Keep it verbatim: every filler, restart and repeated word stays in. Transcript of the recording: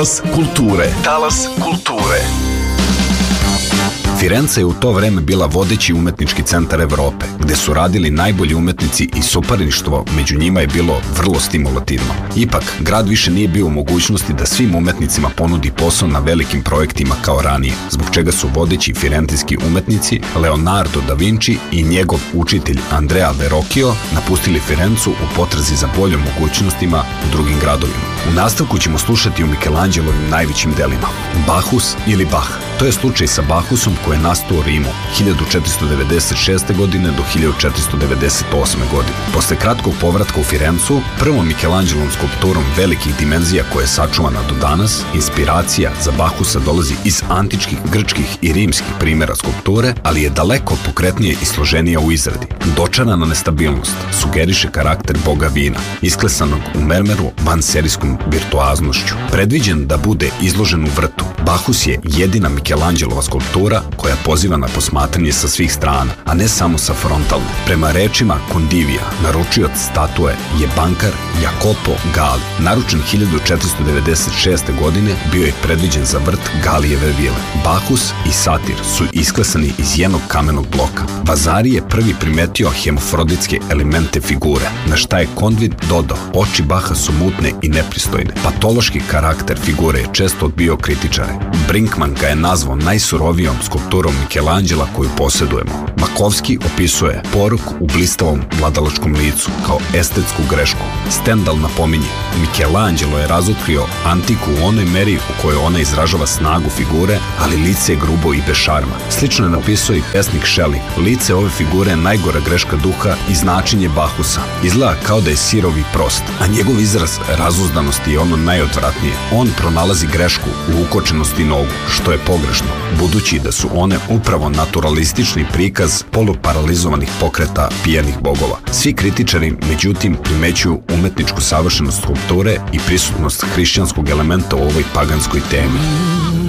Talas kulture. Talas kulture. Firenze je u to vreme bila vodeći umetnički centar Evrope, gde su radili najbolji umetnici i suparništvo među njima je bilo vrlo stimulativno. Ipak, grad više nije bio u mogućnosti da svim umetnicima ponudi posao na velikim projektima kao ranije, zbog čega su vodeći firentinski umetnici Leonardo da Vinci i njegov učitelj Andrea Verrocchio napustili Firencu u potrazi za boljom mogućnostima u drugim gradovima. U nastavku ćemo slušati o Michelangelovim najvećim delima. Bacchus ili Bach. To je slučaj sa Bacchusom koji je nastao u Rimu hiljadu četiristo devedeset šeste. godine do hiljadu četiristo devedeset osme. godine. Posle kratkog povratka u Firencu, prvom Michelangelovom skulpturom velikih dimenzija koja je sačuvana do danas, inspiracija za Bacchusa dolazi iz antičkih, grčkih i rimskih primjera skulpture, ali je daleko pokretnije i složenija u izradi. Dočarana nestabilnost sugeriše karakter boga vina, isklesanog u mermeru vanserijskom virtuoznošću. Predviđen da bude izložen u vrtu, Bacchus je jedina Michelangelova skulptura koja poziva na posmatranje sa svih strana, a ne samo sa frontalne. Prema rečima Condivija, naručioc statue je bankar Jacopo Gali. Naručen hiljadu četiristo devedeset šeste. godine bio je predviđen za vrt Galijeve vile. Bacchus i satir su isklesani iz jednog kamenog bloka. Vasari je prvi primetio hemofroditske elemente figure, na šta je Convid dodao: oči Baha su mutne i nepristojne. Patološki karakter figure je često odbio kritičare. Brinkman ga je nazvao najsurovijom skulpturom Michelangela koju posjedujemo. Makovski opisuje poruk u blistavom vladalačkom licu kao estetsku grešku. Stendhal napominje: Michelangelo je razotkrio antiku u onoj meri u kojoj ona izražava snagu figure, ali lice je grubo i bez šarma. Slično je napisao i pesnik Shelley: lice ove figure je najgora greška duha i značenje Bacchusa. Izgleda kao da je sirov i prost, a njegov izraz razuzdanosti je ono najodvratnije. On pronalazi grešku u ukočenosti nogu, što je pogrešno, budući da su one upravo naturalistični prikaz poluparalizovanih pokreta pijenih bogova. Svi kritičari, međutim, primećuju umetničku savršenost skulpture i prisutnost hrišćanskog elementa u ovoj paganskoj temi.